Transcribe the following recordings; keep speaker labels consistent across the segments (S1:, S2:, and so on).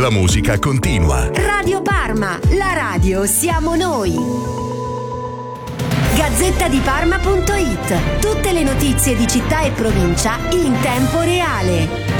S1: La musica continua.
S2: Radio Parma, la radio siamo noi. Gazzetta di Parma.it. Tutte le notizie di città e provincia in tempo reale.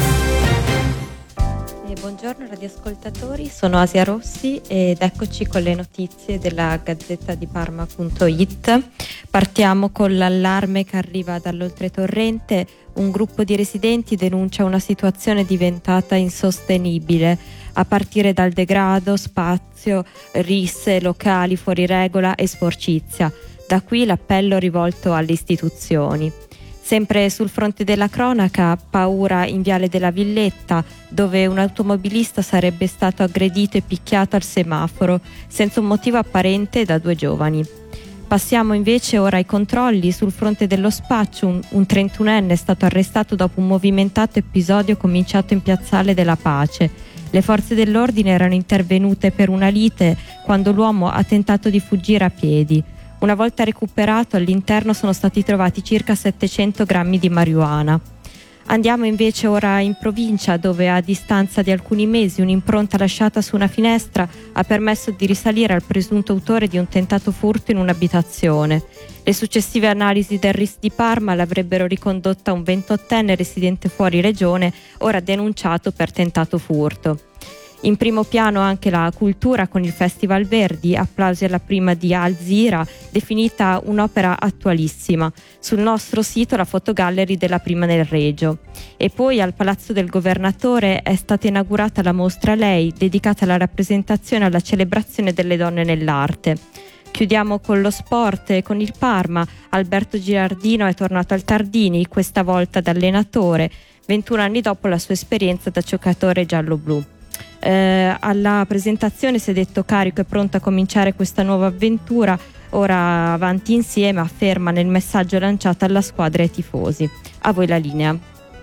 S3: Buongiorno radioascoltatori, sono Asia Rossi ed eccoci con le notizie della Gazzetta di Parma.it. Partiamo con l'allarme che arriva dall'Oltretorrente. Un gruppo di residenti denuncia una situazione diventata insostenibile, a partire dal degrado, spazio, risse, locali fuori regola e sporcizia. Da qui l'appello rivolto alle istituzioni. Sempre sul fronte della cronaca, paura in Viale della Villetta, dove un automobilista sarebbe stato aggredito e picchiato al semaforo, senza un motivo apparente, da 2 giovani. Passiamo invece ora ai controlli. Sul fronte dello spaccio, un 31enne è stato arrestato dopo un movimentato episodio cominciato in Piazzale della Pace. Le forze dell'ordine erano intervenute per una lite quando l'uomo ha tentato di fuggire a piedi. Una volta recuperato, all'interno sono stati trovati circa 700 grammi di marijuana. Andiamo invece ora in provincia, dove a distanza di alcuni mesi un'impronta lasciata su una finestra ha permesso di risalire al presunto autore di un tentato furto in un'abitazione. Le successive analisi del RIS di Parma l'avrebbero ricondotta a un 28enne residente fuori regione, ora denunciato per tentato furto. In primo piano anche la cultura con il Festival Verdi, applausi alla prima di Alzira, definita un'opera attualissima. Sul nostro sito la fotogallery della prima nel Regio. E poi al Palazzo del Governatore è stata inaugurata la mostra Lei, dedicata alla rappresentazione e alla celebrazione delle donne nell'arte. Chiudiamo con lo sport e con il Parma. Alberto Girardino è tornato al Tardini, questa volta da allenatore, 21 anni dopo la sua esperienza da giocatore giallo-blu. Alla presentazione si è detto carico e pronto a cominciare questa nuova avventura, ora avanti insieme, afferma nel messaggio lanciato alla squadra e ai tifosi. A voi la linea.